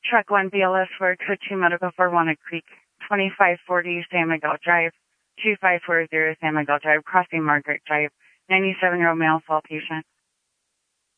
Truck 1 BLS for Code 2 Medical for Walnut Creek, 2540 San Miguel Drive, 2540 San Miguel Drive, crossing Margaret Drive, 97-year-old male fall patient.